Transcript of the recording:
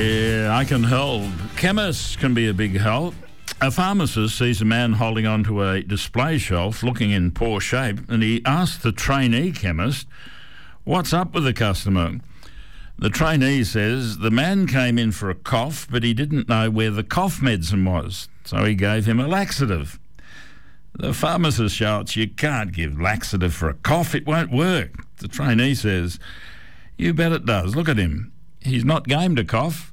Yeah, I can help. Chemists can be a big help. A pharmacist sees a man holding onto a display shelf looking in poor shape, and he asks the trainee chemist, "What's up with the customer?" The trainee says the man came in for a cough, but he didn't know where the cough medicine was, so he gave him a laxative. The pharmacist shouts, "You can't give laxative for a cough, it won't work." The trainee says, "You bet it does, look at him. He's not game to cough."